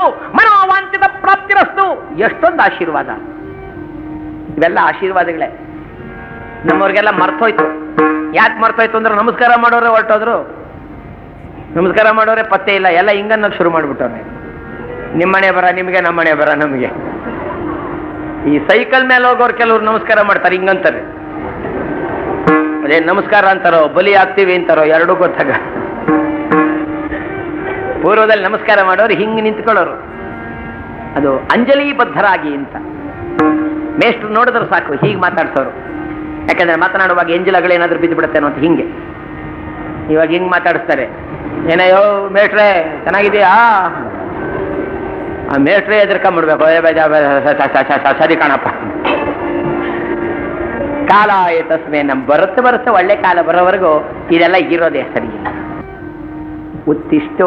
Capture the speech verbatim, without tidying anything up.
ಮನೋವಾಂಚಿತ ಪ್ರಾಪ್ತಿರಸ್ತು. ಎಷ್ಟೊಂದು ಆಶೀರ್ವಾದ, ಇವೆಲ್ಲ ಆಶೀರ್ವಾದಗಳೇ. ನಮ್ಮವ್ರಿಗೆಲ್ಲ ಮರ್ತೋಯ್ತು. ಯಾಕೆ ಮರ್ತೋಯ್ತು ಅಂದ್ರೆ ನಮಸ್ಕಾರ ಮಾಡೋರೆ ಹೊರಟೋದ್ರು, ನಮಸ್ಕಾರ ಮಾಡೋರೆ ಪತ್ತೆ ಇಲ್ಲ, ಎಲ್ಲ ಹಿಂಗನ್ನ ಶುರು ಮಾಡ್ಬಿಟ್ಟವ್ರೆ. ನಿಮ್ಮನೆ ಬರ ನಿಮಗೆ, ನಮ್ಮನೆ ಬರ ನಮಗೆ. ಈ ಸೈಕಲ್ ಮೇಲೆ ಹೋಗೋರು ಕೆಲವ್ರು ನಮಸ್ಕಾರ ಮಾಡ್ತಾರೆ, ಹಿಂಗಂತಾರೆ. ಅದೇ ನಮಸ್ಕಾರ ಅಂತಾರೋ ಬಲಿ ಆಗ್ತೀವಿ ಅಂತಾರೋ ಎರಡೂ ಗೊತ್ತಾಗ. ಪೂರ್ವದಲ್ಲಿ ನಮಸ್ಕಾರ ಮಾಡೋರು ಹಿಂಗೆ ನಿಂತ್ಕೊಳ್ಳೋರು, ಅದು ಅಂಜಲಿ ಬದ್ಧರಾಗಿ ಅಂತ. ಮೇಷ್ಟ್ರು ನೋಡಿದ್ರು ಸಾಕು ಹೀಗೆ ಮಾತಾಡ್ಸೋರು. ಯಾಕಂದ್ರೆ ಮಾತನಾಡುವಾಗ ಎಂಜಲಗಳೇನಾದ್ರೂ ಬಿದ್ದು ಬಿಡುತ್ತೇನೋ ಅಂತ ಹಿಂಗೆ. ಇವಾಗ ಹಿಂಗೆ ಮಾತಾಡಿಸ್ತಾರೆ, ಏನಯ್ಯೋ ಮೇಷ್ಟ್ರೇ ಚೆನ್ನಾಗಿದೆಯಾ? ಆ ಮೇಷ್ಟ್ರೇ ಎದುರ್ಕೊಂಡ್ಬಿಡ್ಬೇಕು, ಸರಿ ಕಾಣಪ್ಪ. ಕಾಲ ತಸ್ಮೆ ನಮ್ ಬರುತ್ತೆ ಬರುತ್ತೆ ಒಳ್ಳೆ ಕಾಲ ಬರೋವರೆಗೂ ಇದೆಲ್ಲ ಇರೋದೇ ಸರಿ. ಉತ್ತಿಷ್ಟೋ